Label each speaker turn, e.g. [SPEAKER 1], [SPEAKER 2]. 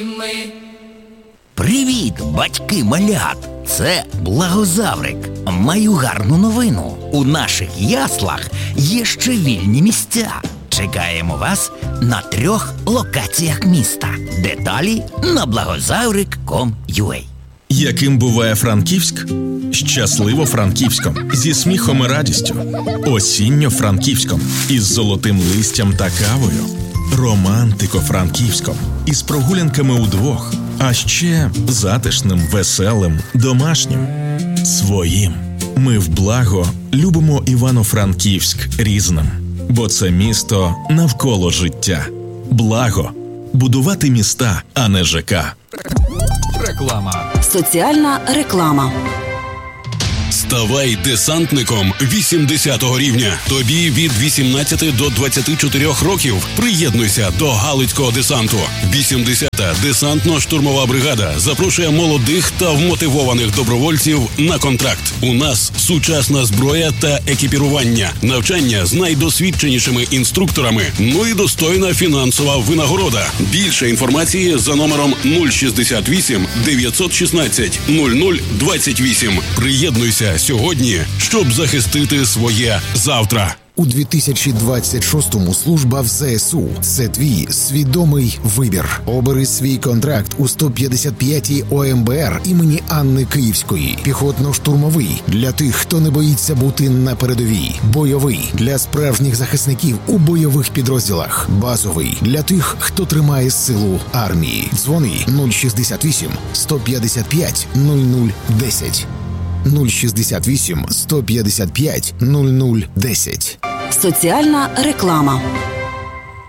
[SPEAKER 1] Привіт, батьки малят! Це Благозаврик. Маю гарну новину. У наших яслах є ще вільні місця. Чекаємо вас на 3 локаціях міста. Деталі на благозаврик.com.ua.
[SPEAKER 2] Яким буває Франківськ? Щасливо Франківськом, зі сміхом і радістю. Осінньо Франківськом, із золотим листям та кавою. Романтико Франківськом, із прогулянками удвох. А ще затишним, веселим, домашнім. Своїм. Ми в Благо любимо Івано-Франківськ різним. Бо це місто навколо життя. Благо. Будувати міста, а не ЖК.
[SPEAKER 3] Реклама.
[SPEAKER 4] Соціальна реклама.
[SPEAKER 5] Ставай десантником 80-го рівня. Тобі від 18 до 24 років. Приєднуйся до Галицького десанту. 80-та десантно-штурмова бригада запрошує молодих та вмотивованих добровольців на контракт. У нас сучасна зброя та екіпірування, навчання з найдосвідченішими інструкторами, ну і достойна фінансова винагорода. Більше інформації за номером 068 916 0028. Приєднуйся сьогодні, щоб захистити своє завтра.
[SPEAKER 6] У 2026-му служба в ЗСУ – це твій свідомий вибір. Обери свій контракт у 155-й ОМБР імені Анни Київської. Піхотно-штурмовий – для тих, хто не боїться бути на передовій. Бойовий – для справжніх захисників у бойових підрозділах. Базовий – для тих, хто тримає силу армії. Дзвони 068 155 0010. 068 155 0010.
[SPEAKER 4] Соціальна реклама.